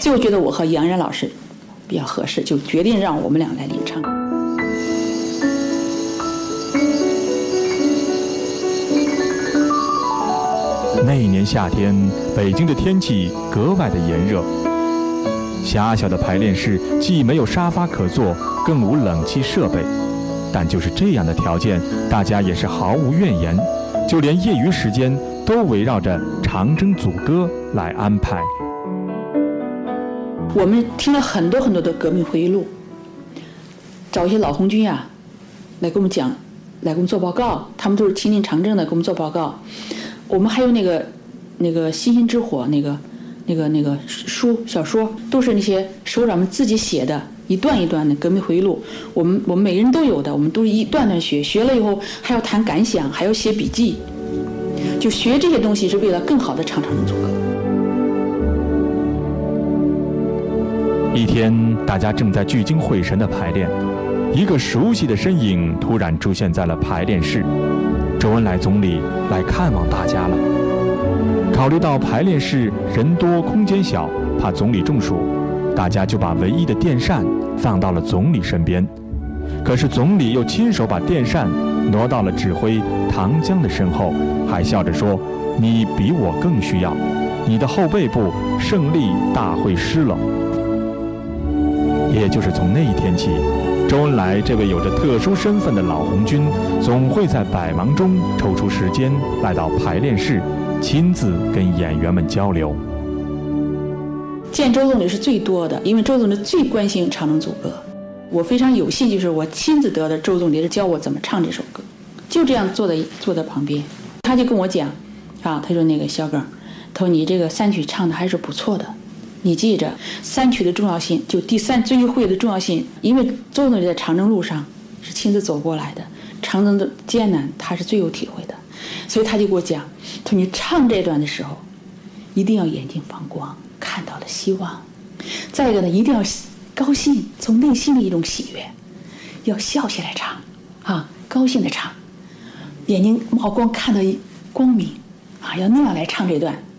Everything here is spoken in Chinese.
最后觉得我和杨然老师比较合适，就决定让我们俩来领唱。 那一年夏天，北京的天气格外的炎热。狭小的排练室既没有沙发可坐，更无冷气设备，但就是这样的条件，大家也是毫无怨言，就连业余时间都围绕着长征组歌来安排。 我们听了很多很多的革命回忆录，找一些老红军啊，来给我们讲，来给我们做报告，他们都是亲临长征的，给我们做报告。我们还有那个星星之火那个小说，都是那些首长们自己写的，一段一段的革命回忆录。我们每个人都有的，我们都是一段段学了以后还要谈感想，还要写笔记。就学这些东西是为了更好的唱长征组歌。 一天，大家正在聚精会神的排练，一个熟悉的身影突然出现在了排练室。周恩来总理来看望大家了。考虑到排练室人多空间小，怕总理中暑，大家就把唯一的电扇放到了总理身边。可是总理又亲手把电扇挪到了指挥唐江的身后，还笑着说：“你比我更需要，你的后背部胜利大会师了。”也就是从那一天起，周恩来这位有着特殊身份的老红军，总会在百忙中抽出时间来到排练室，亲自跟演员们交流。 见周总理是最多的，因为周总理最关心长征组歌。我非常有幸，就是我亲自得的周总理是教我怎么唱这首歌，就这样坐在旁边，他就跟我讲，他说那个小耿，他说你这个三曲唱的还是不错的。你记着三曲的重要性，就第三追忆会的重要性，因为周总理在长征路上是亲自走过来的，长征的艰难他是最有体会的，所以他就给我讲，他说你唱这段的时候，一定要眼睛放光，看到了希望；再一个呢，一定要高兴，从内心的一种喜悦，要笑起来唱，高兴的唱，眼睛冒光，看到光明，要那样来唱这段。